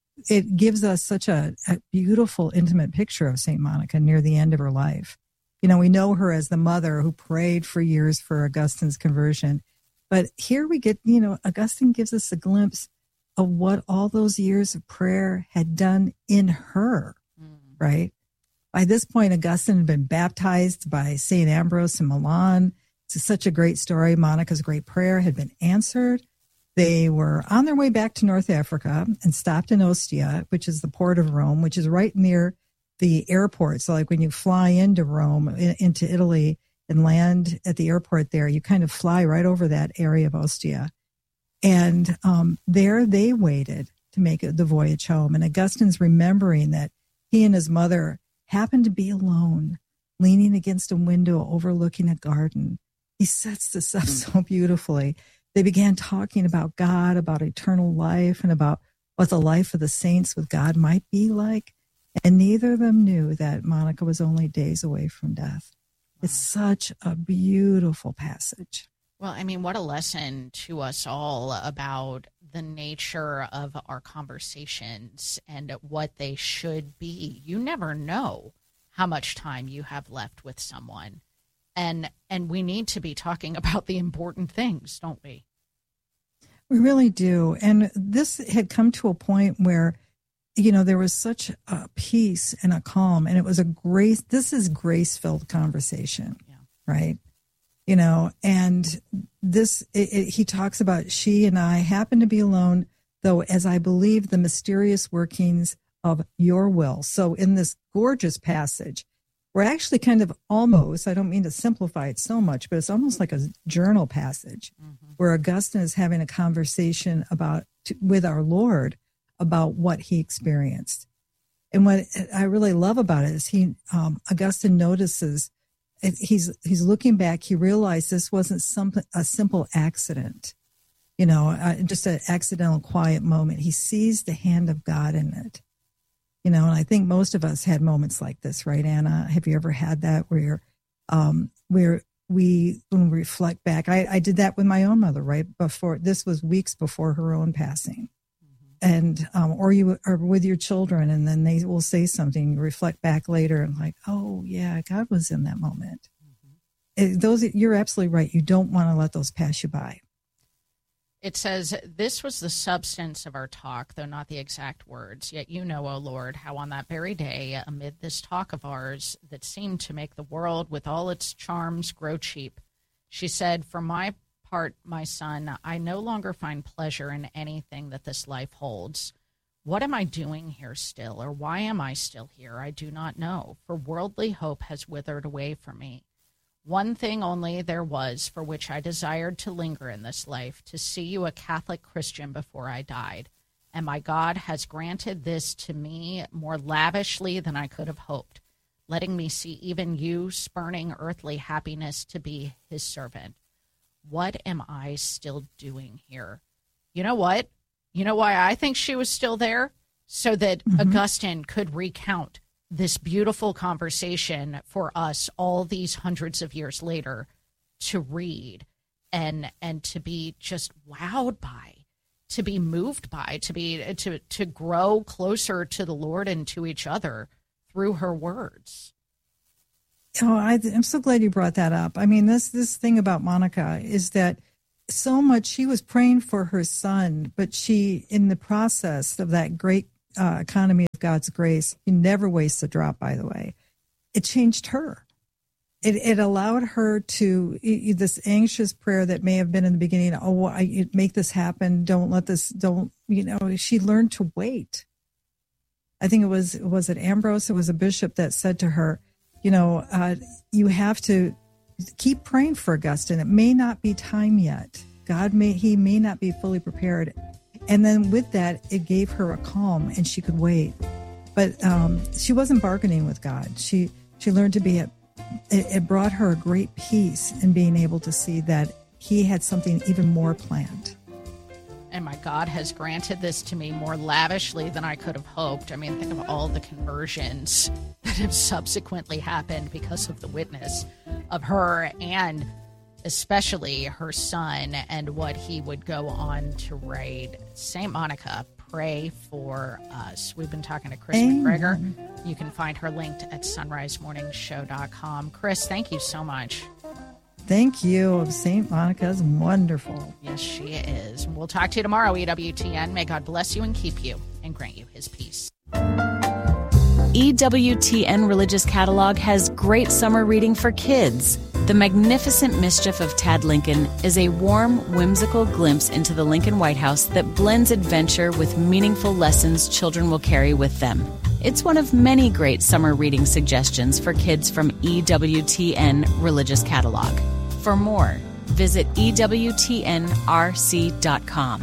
It gives us such a, a beautiful, intimate picture of Saint Monica near the end of her life. You know, we know her as the mother who prayed for years for Augustine's conversion. But here we get, you know, Augustine gives us a glimpse of what all those years of prayer had done in her, mm. right? By this point, Augustine had been baptized by Saint Ambrose in Milan. It's such a great story. Monica's great prayer had been answered. They were on their way back to North Africa and stopped in Ostia, which is the port of Rome, which is right near the airport. So like when you fly into Rome, in, into Italy and land at the airport there, you kind of fly right over that area of Ostia. And um, there they waited to make the voyage home. And Augustine's remembering that he and his mother happened to be alone, leaning against a window overlooking a garden. He sets this up so beautifully. They began talking about God, about eternal life, and about what the life of the saints with God might be like. And neither of them knew that Monica was only days away from death. Wow. It's such a beautiful passage. Well, I mean, what a lesson to us all about the nature of our conversations and what they should be. You never know how much time you have left with someone. And and we need to be talking about the important things, don't we? We really do. And this had come to a point where, you know, there was such a peace and a calm, and it was a grace. This is grace-filled conversation, yeah. right? You know, and this, it, it, he talks about she and I happen to be alone, though, as I believe the mysterious workings of your will. So in this gorgeous passage, we're actually kind of almost, I don't mean to simplify it so much, but it's almost like a journal passage mm-hmm. where Augustine is having a conversation about with our Lord about what he experienced. And what I really love about it is he, um, Augustine notices, he's he's looking back, he realized this wasn't some, a simple accident, you know, uh, just an accidental quiet moment. He sees the hand of God in it, you know, and I think most of us had moments like this, right, Anna? Have you ever had that where you're, um, where we, when we reflect back, I, I did that with my own mother, right, before, this was weeks before her own passing. And, um, or you are with your children and then they will say something, you reflect back later and like, oh yeah, God was in that moment. Mm-hmm. It, those, you're absolutely right. You don't want to let those pass you by. It says, this was the substance of our talk, though not the exact words. Yet you know, O Lord, how on that very day, amid this talk of ours that seemed to make the world with all its charms grow cheap, she said, for my part, my son, I no longer find pleasure in anything that this life holds. What am I doing here still, or why am I still here? I do not know, for worldly hope has withered away from me. One thing only there was for which I desired to linger in this life, to see you a Catholic Christian before I died. And my God has granted this to me more lavishly than I could have hoped, letting me see even you spurning earthly happiness to be his servant. What am I still doing here? You know what? You know why I think she was still there? So that mm-hmm. Augustine could recount this beautiful conversation for us all these hundreds of years later to read and and to be just wowed by, to be moved by, to be to to grow closer to the Lord and to each other through her words. Oh, I, I'm so glad you brought that up. I mean, this this thing about Monica is that so much she was praying for her son, but she, in the process of that great uh, economy of God's grace, he never wastes a drop, by the way. It changed her. It it allowed her to, this anxious prayer that may have been in the beginning, oh, I, make this happen, don't let this, don't, you know, she learned to wait. I think it was, was it Ambrose? It was a bishop that said to her, you know, uh, you have to keep praying for Augustine. It may not be time yet. God may, he may not be fully prepared. And then with that, it gave her a calm and she could wait. But um, she wasn't bargaining with God. She, she learned to be at, it, it brought her a great peace in being able to see that he had something even more planned. And my God has granted this to me more lavishly than I could have hoped. I mean, think of all the conversions that have subsequently happened because of the witness of her and especially her son and what he would go on to write. Saint Monica, pray for us. We've been talking to Chris Amen. McGregor. You can find her linked at sunrise morning show dot com. Chris, thank you so much. Thank you. Saint Monica's wonderful. Yes, she is. We'll talk to you tomorrow, E W T N. May God bless you and keep you and grant you his peace. E W T N Religious Catalog has great summer reading for kids. The Magnificent Mischief of Tad Lincoln is a warm, whimsical glimpse into the Lincoln White House that blends adventure with meaningful lessons children will carry with them. It's one of many great summer reading suggestions for kids from E W T N Religious Catalog. For more, visit E W T N R C dot com.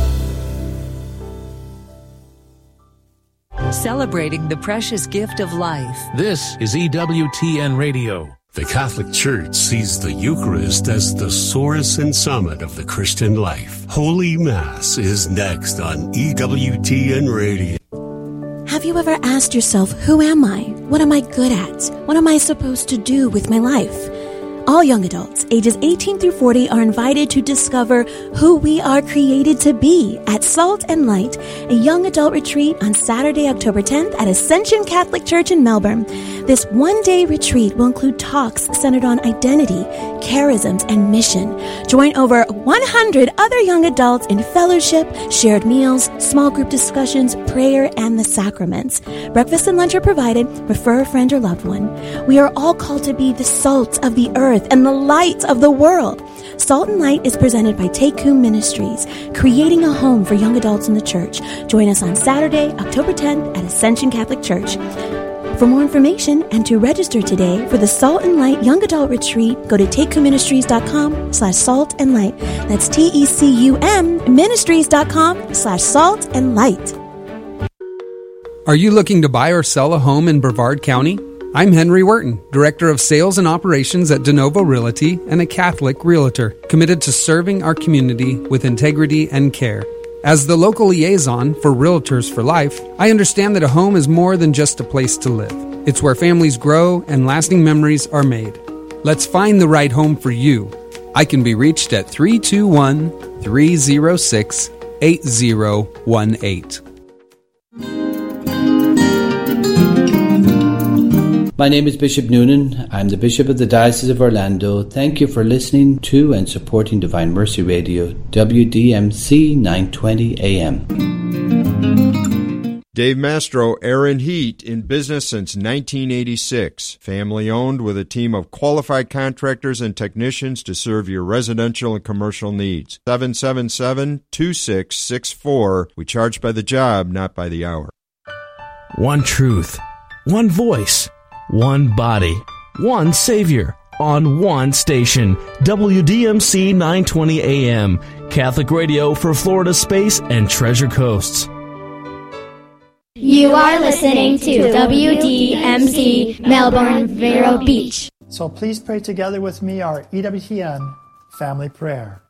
Celebrating the precious gift of life. This is E W T N Radio. The Catholic Church sees the Eucharist as the source and summit of the Christian life. Holy Mass is next on E W T N Radio. Have you ever asked yourself, who am I? What am I good at? What am I supposed to do with my life? All young adults, ages eighteen through forty, are invited to discover who we are created to be at Salt and Light, a young adult retreat on Saturday, October tenth at Ascension Catholic Church in Melbourne. This one-day retreat will include talks centered on identity, charisms, and mission. Join over one hundred other young adults in fellowship, shared meals, small group discussions, prayer, and the sacraments. Breakfast and lunch are provided. Refer a friend or loved one. We are all called to be the salt of the earth and the light of the world. Salt and Light is presented by Take Coom Ministries, creating a home for young adults in the church. Join us on Saturday, October tenth at Ascension Catholic Church. For more information and to register today for the Salt and Light Young Adult Retreat, go to takecomministries.com slash salt and light. That's T-E-C-U-M ministries.com slash salt and light. Are you looking to buy or sell a home in Brevard County? I'm Henry Werton, Director of Sales and Operations at DeNovo Realty and a Catholic Realtor, committed to serving our community with integrity and care. As the local liaison for Realtors for Life, I understand that a home is more than just a place to live. It's where families grow and lasting memories are made. Let's find the right home for you. I can be reached at three two one, three zero six, eight zero one eight. My name is Bishop Noonan. I'm the Bishop of the Diocese of Orlando. Thank you for listening to and supporting Divine Mercy Radio, W D M C nine twenty A M. Dave Mastro, Aaron Heat, in business since nineteen eighty-six. Family owned with a team of qualified contractors and technicians to serve your residential and commercial needs. seven seven seven, two six six four. We charge by the job, not by the hour. One truth, one voice, one body, one Savior, on one station, W D M C nine twenty A M, Catholic radio for Florida Space and Treasure Coasts. You are listening to W D M C Melbourne Vero Beach. So please pray together with me our E W T N family prayer.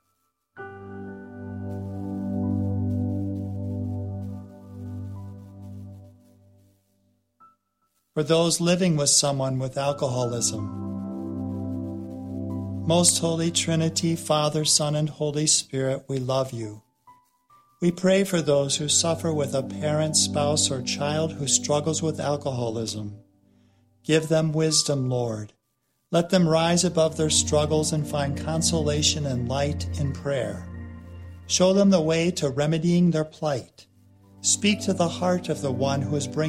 For those living with someone with alcoholism, Most Holy Trinity, Father, Son, and Holy Spirit, we love you. We pray for those who suffer with a parent, spouse, or child who struggles with alcoholism. Give them wisdom, Lord. Let them rise above their struggles and find consolation and light in prayer. Show them the way to remedying their plight. Speak to the heart of the one who is bringing